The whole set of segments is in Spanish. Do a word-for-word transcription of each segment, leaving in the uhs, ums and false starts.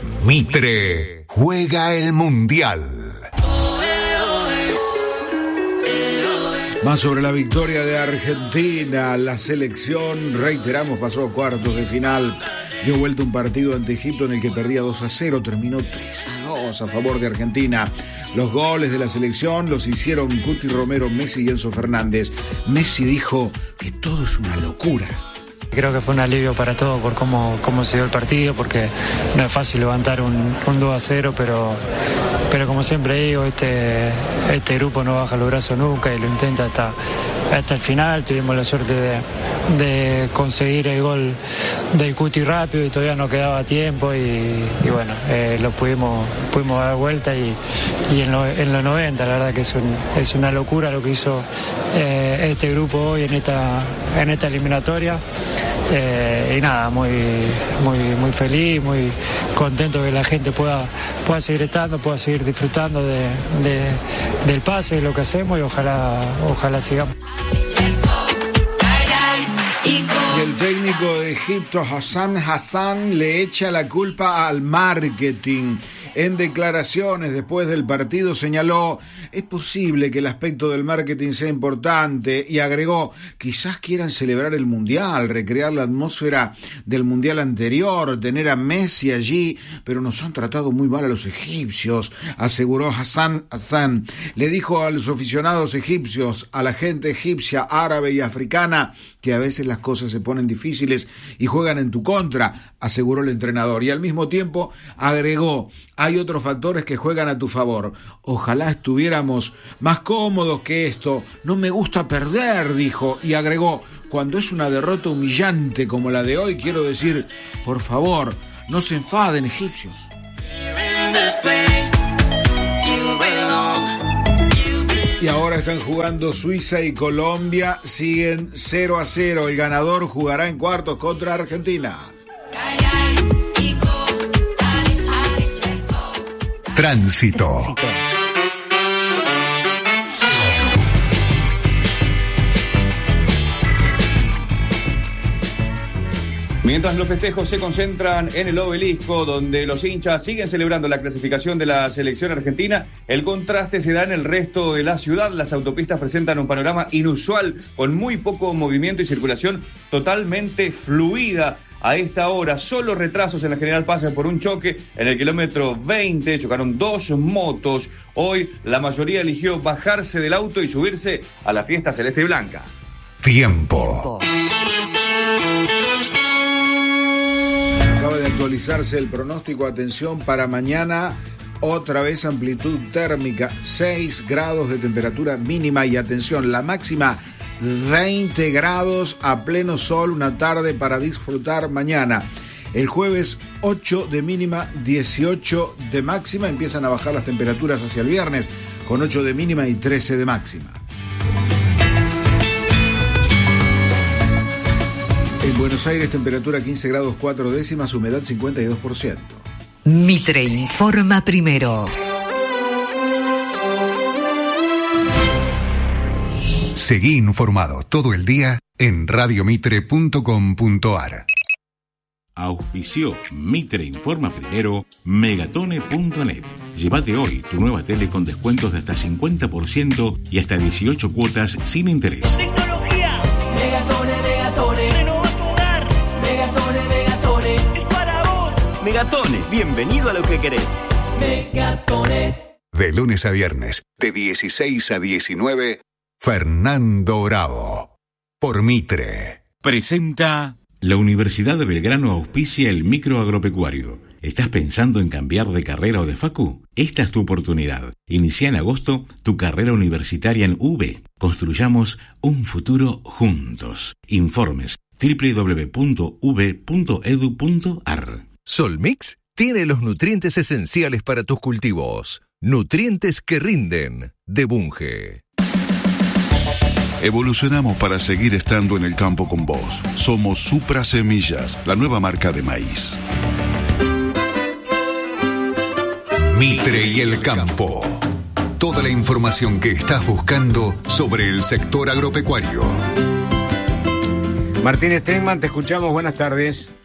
Mitre juega el Mundial. Más sobre la victoria de Argentina. La selección, reiteramos, pasó a cuartos de final. Dio vuelta un partido ante Egipto en el que perdía dos a cero. Terminó tres a dos a favor de Argentina. Los goles de la selección los hicieron Cuti Romero, Messi y Enzo Fernández. Messi dijo que todo es una locura. Creo que fue un alivio para todos por cómo, cómo se dio el partido, porque no es fácil levantar un, un dos a cero, pero, pero como siempre digo, este, este grupo no baja los brazos nunca y lo intenta hasta, hasta el final. Tuvimos la suerte de, de conseguir el gol del Cuti rápido y todavía no quedaba tiempo y, y bueno, eh, lo pudimos, pudimos dar vuelta y, y en, lo, en los noventa, la verdad que es, un, es una locura lo que hizo eh, este grupo hoy en esta, en esta eliminatoria. Eh, y nada, muy, muy, muy feliz, muy contento que la gente pueda, pueda seguir estando, pueda seguir disfrutando de, de, del pase, de lo que hacemos y ojalá, ojalá sigamos. Y el técnico de Egipto, Hossam Hassan, le echa la culpa al marketing. En declaraciones después del partido señaló: es posible que el aspecto del marketing sea importante, y agregó: quizás quieran celebrar el Mundial, recrear la atmósfera del Mundial anterior, tener a Messi allí, pero nos han tratado muy mal a los egipcios, aseguró Hassan Hassan. Le dijo a los aficionados egipcios, a la gente egipcia, árabe y africana, que a veces las cosas se ponen difíciles y juegan en tu contra, aseguró el entrenador, y al mismo tiempo agregó: hay otros factores que juegan a tu favor. Ojalá estuviéramos más cómodos que esto. No me gusta perder, dijo, y agregó: cuando es una derrota humillante como la de hoy, quiero decir, por favor, no se enfaden, egipcios. Y ahora están jugando Suiza y Colombia, siguen cero a cero. El ganador jugará en cuartos contra Argentina. Tránsito. Mientras los festejos se concentran en el Obelisco, donde los hinchas siguen celebrando la clasificación de la selección argentina, el contraste se da en el resto de la ciudad. Las autopistas presentan un panorama inusual, con muy poco movimiento y circulación totalmente fluida. A esta hora, solo retrasos en la General Paz por un choque en el kilómetro veinte, chocaron dos motos. Hoy la mayoría eligió bajarse del auto y subirse a la fiesta celeste y blanca. Tiempo. Acaba de actualizarse el pronóstico, atención, para mañana. Otra vez amplitud térmica, seis grados de temperatura mínima y atención, la máxima veinte grados a pleno sol, una tarde para disfrutar mañana. El jueves ocho de mínima, dieciocho de máxima. Empiezan a bajar las temperaturas hacia el viernes con ocho de mínima y trece de máxima. En Buenos Aires temperatura quince grados cuatro décimas, humedad cincuenta y dos por ciento. Mitre informa primero. Seguí informado todo el día en radiomitre punto com punto ar. Auspició Mitre Informa Primero, Megatone punto net. Llévate hoy tu nueva tele con descuentos de hasta cincuenta por ciento y hasta dieciocho cuotas sin interés. Tecnología. Megatone, Megatone. Renova tu hogar. Megatone, Megatone. Es para vos. Megatone, bienvenido a lo que querés. Megatone. De lunes a viernes, de dieciséis a diecinueve, Fernando Bravo. Por Mitre. Presenta... La Universidad de Belgrano auspicia el microagropecuario. ¿Estás pensando en cambiar de carrera o de facu? Esta es tu oportunidad. Inicia en agosto tu carrera universitaria en U B. Construyamos un futuro juntos. Informes doble u doble u doble u punto u b punto e d u punto a r. Solmix tiene los nutrientes esenciales para tus cultivos. Nutrientes que rinden. De Bunge. Evolucionamos para seguir estando en el campo con vos. Somos Supra Semillas, la nueva marca de maíz. Mitre y el campo. Toda la información que estás buscando sobre el sector agropecuario. Martín Stegman, te escuchamos. Buenas tardes.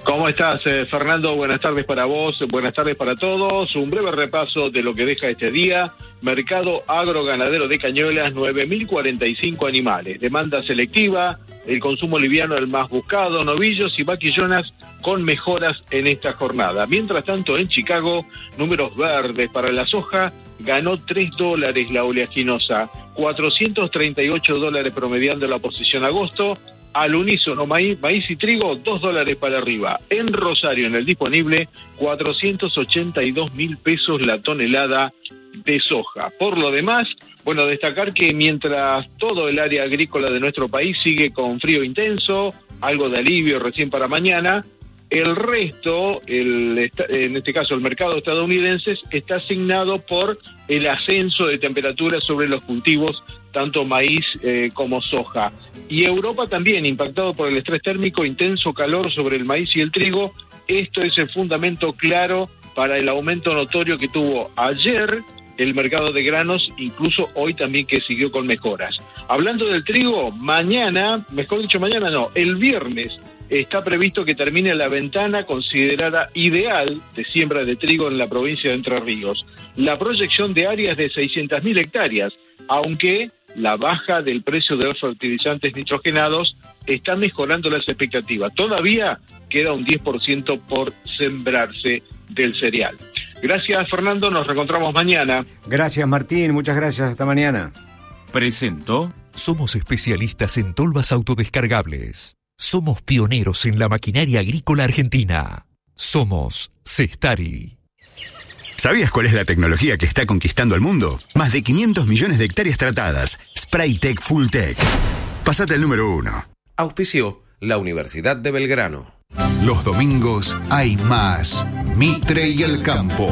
¿Cómo estás, eh, Fernando? Buenas tardes para vos, buenas tardes para todos. Un breve repaso de lo que deja este día. Mercado agroganadero de Cañuelas, nueve mil cuarenta y cinco animales. Demanda selectiva, el consumo liviano el más buscado, novillos y vaquillonas con mejoras en esta jornada. Mientras tanto, en Chicago, números verdes para la soja, ganó tres dólares la oleaginosa, cuatrocientos treinta y ocho dólares promediando la posición agosto. Al unísono, maíz, maíz y trigo, dos dólares para arriba. En Rosario, en el disponible, cuatrocientos ochenta y dos mil pesos la tonelada de soja. Por lo demás, bueno, destacar que mientras todo el área agrícola de nuestro país sigue con frío intenso, algo de alivio recién para mañana, el resto, el, en este caso el mercado estadounidense, está asignado por el ascenso de temperaturas sobre los cultivos, tanto maíz eh, como soja. Y Europa también, impactado por el estrés térmico, intenso calor sobre el maíz y el trigo. Esto es el fundamento claro para el aumento notorio que tuvo ayer el mercado de granos, incluso hoy también que siguió con mejoras. Hablando del trigo, mañana, mejor dicho mañana no, el viernes, está previsto que termine la ventana considerada ideal de siembra de trigo en la provincia de Entre Ríos. La proyección de área es de seiscientas mil hectáreas, aunque la baja del precio de los fertilizantes nitrogenados está mejorando las expectativas. Todavía queda un diez por ciento por sembrarse del cereal. Gracias, Fernando, nos reencontramos mañana. Gracias, Martín, muchas gracias, hasta mañana. Presentó. Somos especialistas en tolvas autodescargables. Somos pioneros en la maquinaria agrícola argentina. Somos Cestari. ¿Sabías cuál es la tecnología que está conquistando el mundo? Más de quinientos millones de hectáreas tratadas. Spraytec Fulltech. Pasate al número uno. Auspició la Universidad de Belgrano. Los domingos hay más Mitre y el Campo.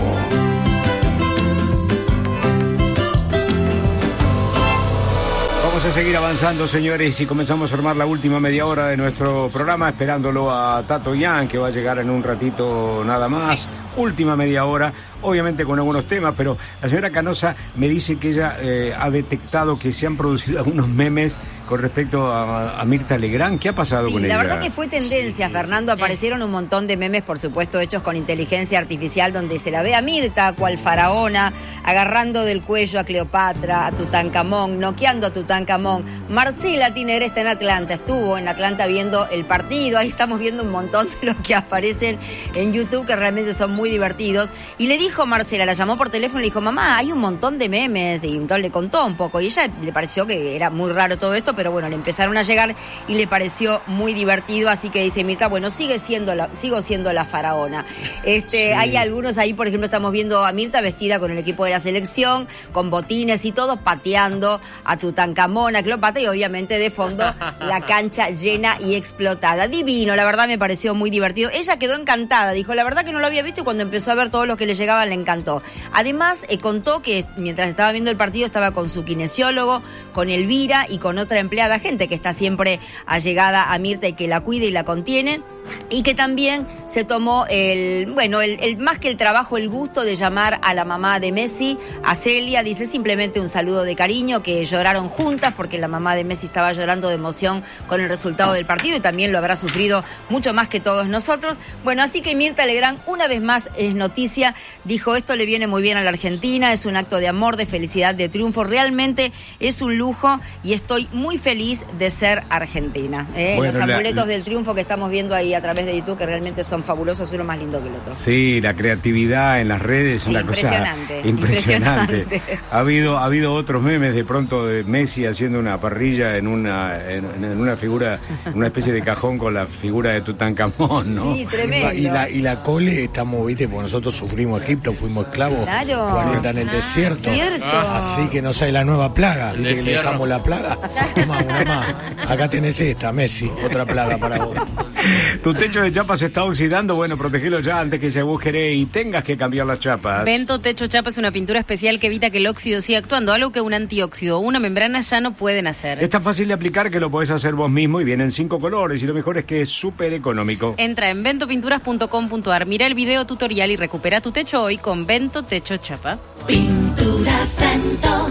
Vamos a seguir avanzando, señores, y comenzamos a armar la última media hora de nuestro programa, esperándolo a Tato Yan, que va a llegar en un ratito nada más. Sí. Última media hora, obviamente con algunos temas, pero la señora Canosa me dice que ella eh, ha detectado que se han producido algunos memes con respecto a, a Mirta Legrand. ¿Qué ha pasado sí, con la ella? La verdad que fue tendencia, sí. Fernando. Aparecieron un montón de memes, por supuesto, hechos con inteligencia artificial, donde se la ve a Mirta, cual faraona, agarrando del cuello a Cleopatra, a Tutankamón, noqueando a Tutankamón. Marcela Tiner está en Atlanta, estuvo en Atlanta viendo el partido. Ahí estamos viendo un montón de los que aparecen en YouTube, que realmente son muy divertidos. Y le dijo Marcela, la llamó por teléfono y le dijo, mamá, hay un montón de memes. Y entonces le contó un poco. Y ella le pareció que era muy raro todo esto, pero bueno, le empezaron a llegar y le pareció muy divertido, así que dice Mirta, bueno, sigue siendo la, sigo siendo la faraona. Este, sí. Hay algunos ahí, por ejemplo, estamos viendo a Mirta vestida con el equipo de la selección, con botines y todo, pateando a Tutankamón, a Cleopatra, y obviamente de fondo la cancha llena y explotada. Divino, la verdad me pareció muy divertido. Ella quedó encantada, dijo, la verdad que no lo había visto, y cuando empezó a ver todo lo que le llegaba le encantó. Además, eh, contó que mientras estaba viendo el partido estaba con su kinesiólogo, con Elvira y con otra empleada, gente que está siempre allegada a Mirta y que la cuida y la contiene, y que también se tomó el, bueno, el, el más que el trabajo, el gusto de llamar a la mamá de Messi, a Celia, dice simplemente un saludo de cariño, que lloraron juntas porque la mamá de Messi estaba llorando de emoción con el resultado del partido y también lo habrá sufrido mucho más que todos nosotros. Bueno, así que Mirta Legrand una vez más es noticia, dijo, esto le viene muy bien a la Argentina, es un acto de amor, de felicidad, de triunfo, realmente es un lujo y estoy muy feliz de ser argentina. ¿eh? Bueno, los amuletos la... del triunfo que estamos viendo ahí a través de YouTube, que realmente son fabulosos, uno más lindo que el otro. Sí, la creatividad en las redes es sí, una impresionante, cosa impresionante. impresionante. Ha habido, ha habido otros memes de pronto de Messi haciendo una parrilla en una, en, en una figura, una especie de cajón con la figura de Tutankamón, ¿no? Sí, tremendo. Y la, y la cole, estamos, viste, porque nosotros sufrimos Egipto, fuimos esclavos, claro. cuarenta en el ah, desierto. Cierto. Así que nos hay la nueva plaga, viste que le dejamos la plaga. Toma, una más. Acá tenés esta, Messi, otra plaga para vos. Tu techo de chapa se está oxidando, bueno, protegelo ya antes que se agujere y tengas que cambiar las chapas. Vento Techo Chapa es una pintura especial que evita que el óxido siga actuando, algo que un antióxido o una membrana ya no pueden hacer. Es tan fácil de aplicar que lo podés hacer vos mismo y vienen cinco colores y lo mejor es que es súper económico. Entra en vento pinturas punto com punto ar, mira el video tutorial y recupera tu techo hoy con Vento Techo Chapa. Pinturas Vento.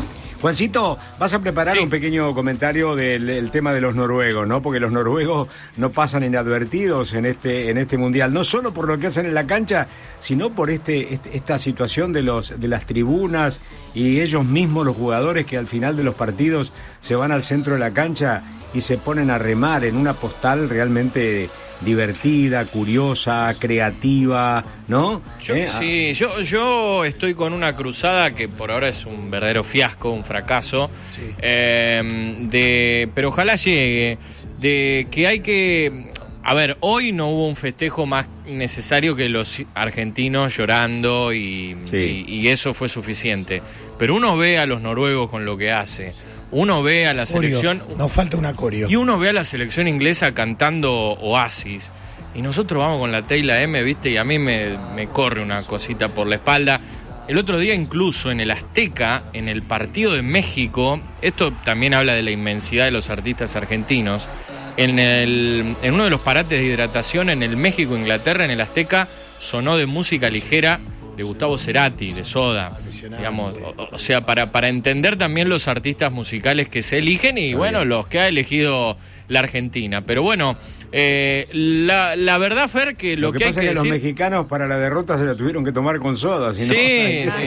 Juancito, vas a preparar sí. un pequeño comentario del, del tema de los noruegos, ¿no? Porque los noruegos no pasan inadvertidos en este en este mundial, no solo por lo que hacen en la cancha, sino por este, este esta situación de los de las tribunas y ellos mismos, los jugadores, que al final de los partidos se van al centro de la cancha y se ponen a remar en una postal realmente divertida, curiosa, creativa, ¿no? Yo, ¿Eh? Sí, yo, yo estoy con una cruzada que por ahora es un verdadero fiasco, un fracaso, sí. eh, de, pero ojalá llegue, de que hay que... A ver, hoy no hubo un festejo más necesario que los argentinos llorando y, sí. y, y eso fue suficiente. Pero uno ve a los noruegos con lo que hace. Uno ve a la coreo. selección... Nos falta una coreo. Y uno ve a la selección inglesa cantando Oasis. Y nosotros vamos con la Teyla M, ¿viste? Y a mí me, me corre una cosita por la espalda. El otro día incluso en el Azteca, en el partido de México, esto también habla de la inmensidad de los artistas argentinos, en, el, en uno de los parates de hidratación en el México-Inglaterra, en el Azteca, sonó de música ligera de Gustavo Cerati, de Soda, digamos, o, o sea, para, para entender también los artistas musicales que se eligen y, bueno, los que ha elegido la Argentina. Pero bueno, eh, la, la verdad, Fer, que lo, lo que, que pasa hay que es que decir... los mexicanos para la derrota se la tuvieron que tomar con soda. Si sí, no... sí, sí.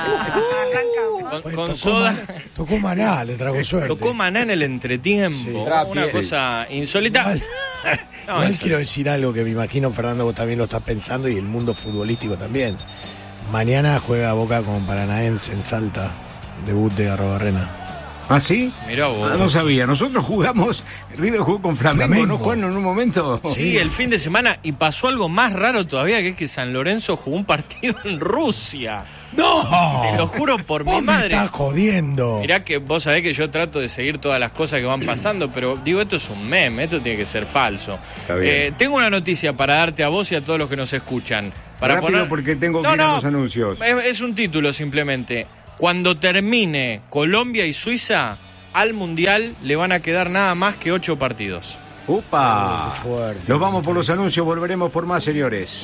Con, con tocó soda. Man, tocó Maná, le trago suerte. Tocó Maná en el entretiempo. Sí. Una sí. cosa insólita. Igual, no, igual eso. quiero decir algo que me imagino, Fernando, vos también lo estás pensando y el mundo futbolístico también. Mañana juega Boca con Paranaense en Salta, debut de Arrobarrena. ¿Ah, sí? Mirá vos. Ah, no sabía. Nosotros jugamos, River jugó con Flamengo, Flamengo. ¿No jugaron en un momento? Sí, el fin de semana, y pasó algo más raro todavía, que es que San Lorenzo jugó un partido en Rusia. ¡No! Te lo juro por vos mi madre. Me estás jodiendo. Mirá que vos sabés que yo trato de seguir todas las cosas que van pasando, pero digo, esto es un meme, esto tiene que ser falso. Eh, tengo una noticia para darte a vos y a todos los que nos escuchan. Para Rápido, poner... porque tengo no, que ir no, a los anuncios. Es, es un título simplemente. Cuando termine Colombia y Suiza, al Mundial le van a quedar nada más que ocho partidos. ¡Upa! Oh, qué fuerte. Nos vamos por los anuncios, volveremos por más, señores.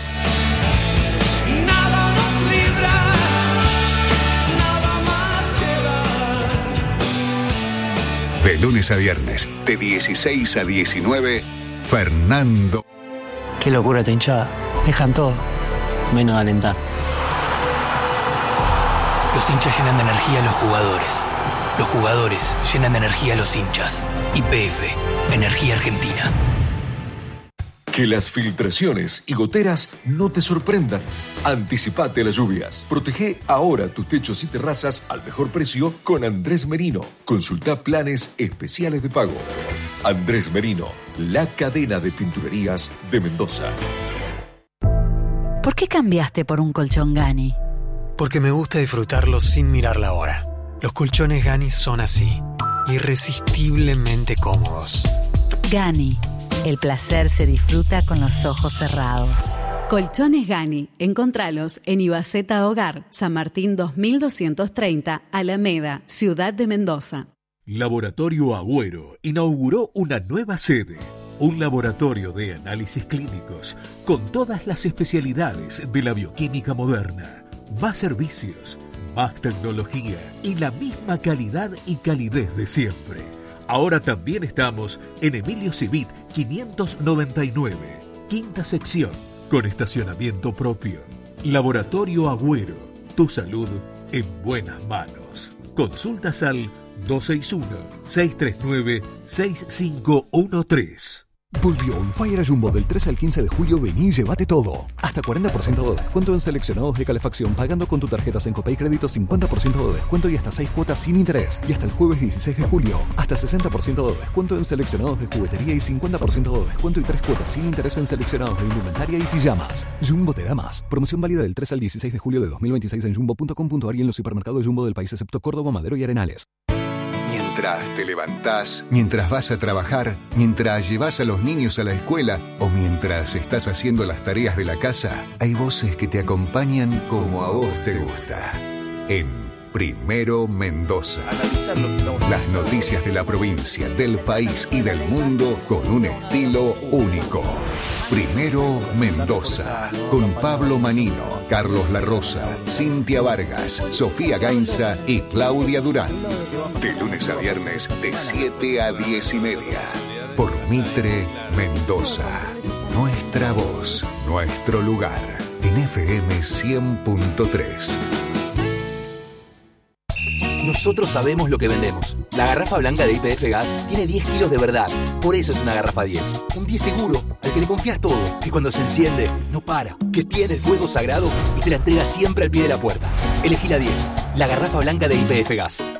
Nada nos libra, nada más queda. De lunes a viernes, de dieciséis a diecinueve, Fernando. Qué locura esta hinchada. Dejan todo, menos alentar. Los hinchas llenan de energía a los jugadores. Los jugadores llenan de energía a los hinchas. Y P F, Energía Argentina. Que las filtraciones y goteras no te sorprendan. Anticipate a las lluvias. Protege ahora tus techos y terrazas al mejor precio con Andrés Merino. Consulta planes especiales de pago. Andrés Merino, la cadena de pinturerías de Mendoza. ¿Por qué cambiaste por un colchón Gani? Porque me gusta disfrutarlo sin mirar la hora. Los colchones Gani son así, irresistiblemente cómodos. Gani, el placer se disfruta con los ojos cerrados. Colchones Gani, encontralos en Ibaceta Hogar, San Martín dos mil doscientos treinta, Alameda, Ciudad de Mendoza. Laboratorio Agüero inauguró una nueva sede. Un laboratorio de análisis clínicos con todas las especialidades de la bioquímica moderna. Más servicios, más tecnología y la misma calidad y calidez de siempre. Ahora también estamos en Emilio Civit quinientos noventa y nueve, quinta sección, con estacionamiento propio. Laboratorio Agüero, tu salud en buenas manos. Consultas al dos seis uno, seis tres nueve, seis cinco uno tres. Volvió un Fire a Jumbo del tres al quince de julio. Vení y llévate todo. Hasta cuarenta por ciento de descuento en seleccionados de calefacción pagando con tu tarjeta Sencopay Crédito, cincuenta por ciento de descuento y hasta seis cuotas sin interés. Y hasta el jueves dieciséis de julio, hasta sesenta por ciento de descuento en seleccionados de juguetería y cincuenta por ciento de descuento y tres cuotas sin interés en seleccionados de indumentaria y pijamas. Jumbo te da más. Promoción válida del tres al dieciséis de julio de dos mil veintiséis en jumbo punto com punto ar y en los supermercados Jumbo del país excepto Córdoba, Madero y Arenales. Mientras te levantás, mientras vas a trabajar, mientras llevas a los niños a la escuela o mientras estás haciendo las tareas de la casa, hay voces que te acompañan como a vos te gusta. En Primero Mendoza. Las noticias de la provincia, del país y del mundo con un estilo único. Primero Mendoza, con Pablo Manino, Carlos La Rosa, Cintia Vargas, Sofía Gainza y Claudia Durán. De lunes a viernes, de siete a diez y media. Por Mitre Mendoza. Nuestra voz, nuestro lugar. En F M cien punto tres. Nosotros sabemos lo que vendemos. La garrafa blanca de Y P F Gas tiene diez kilos de verdad. Por eso es una garrafa diez. Un diez seguro, al que le confías todo. Que cuando se enciende, no para. Que tiene el fuego sagrado y te la entrega siempre al pie de la puerta. Elegí la diez, la garrafa blanca de Y P F Gas.